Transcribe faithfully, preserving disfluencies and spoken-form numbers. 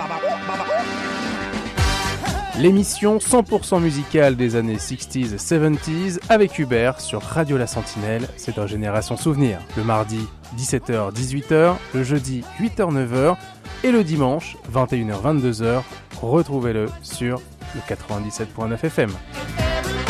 L'émission cent pour cent musicale des années soixante et soixante-dix avec Hubert sur Radio La Sentinelle, c'est dans Génération Souvenir. Le mardi, dix-sept heures dix-huit heures, le jeudi, huit heures neuf heures et le dimanche, vingt et une heures vingt-deux heures. Retrouvez-le sur le quatre-vingt-dix-sept virgule neuf F M.